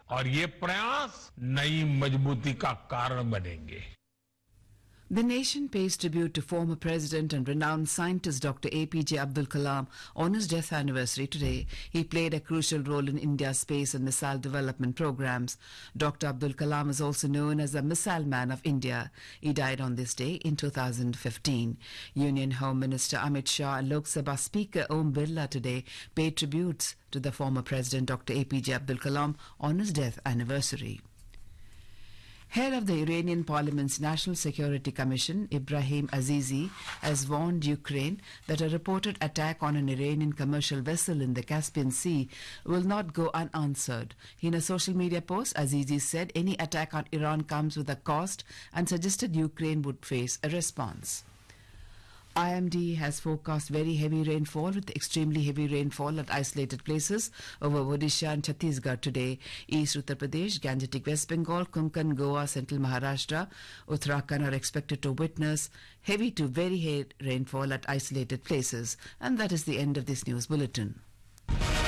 और ये प्रयास नई मजबूती का कारण बनेंगे. The nation pays tribute to former president and renowned scientist Dr. APJ Abdul Kalam on his death anniversary today. He played a crucial role in India's space and missile development programs. Dr. Abdul Kalam is also known as the Missile Man of India. He died on this day in 2015. Union Home Minister Amit Shah and Lok Sabha Speaker Om Birla today paid tributes to the former president Dr. APJ Abdul Kalam on his death anniversary. Head of the Iranian Parliament's National Security Commission, Ibrahim Azizi, has warned Ukraine that a reported attack on an Iranian commercial vessel in the Caspian Sea will not go unanswered. In a social media post, Azizi said any attack on Iran comes with a cost and suggested Ukraine would face a response. IMD has forecast very heavy rainfall with extremely heavy rainfall at isolated places over Odisha and Chhattisgarh today. East Uttar Pradesh, Gangetic West Bengal, Konkan, Goa, Central Maharashtra, Uttarakhand are expected to witness heavy to very heavy rainfall at isolated places. And that is the end of this news bulletin.